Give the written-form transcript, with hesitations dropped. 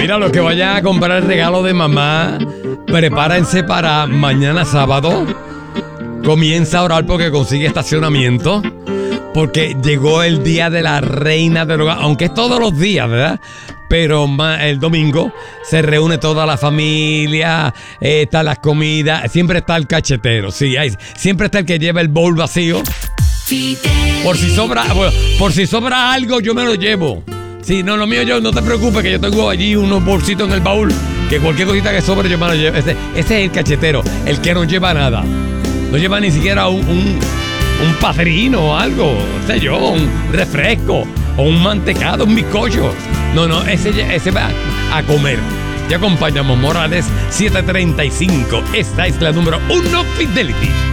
Mira, los que vayan a comprar el regalo de mamá, prepárense para mañana sábado. Comienza a orar porque consigue estacionamiento. Porque llegó el día de la reina del hogar. Aunque es todos los días, ¿verdad? Pero el domingo se reúne toda la familia. Están las comidas. Siempre está el cachetero. Sí, siempre está el que lleva el bowl vacío. Por si sobra algo, yo me lo llevo. Sí, no, lo mío yo, no te preocupes, que yo tengo allí unos bolsitos en el baúl. Que cualquier cosita que sobre yo me lo llevo. Ese es el cachetero, el que no lleva nada. No lleva ni siquiera un padrino o algo, no sé yo, un refresco o un mantecado, un bizcocho. No, ese va a comer. Te acompañamos, Morales 735. Esta es la número 1 Fidelity.